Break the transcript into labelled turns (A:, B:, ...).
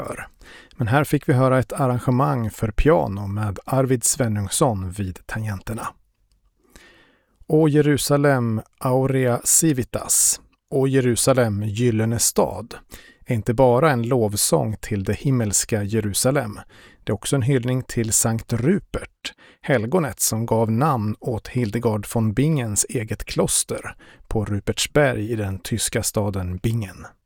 A: för. Men här fick vi höra ett arrangemang för piano med Arvid Svenungsson vid tangenterna. O Jerusalem aurea civitas, O Jerusalem gyllene stad, är inte bara en lovsång till det himmelska Jerusalem. Det är också en hyllning till Sankt Rupert, helgonet som gav namn åt Hildegard von Bingens eget kloster på Rupertsberg i den tyska staden Bingen.